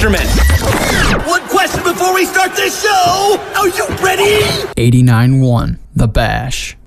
instrument. One question before we start this show. Are you ready? 89.1 The Bash.